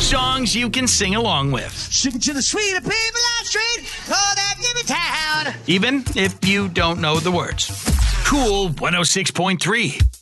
Songs you can sing along with. Sing it to the sweet people on street. Oh, that give me town. Even if you don't know the words. Cool 106.3.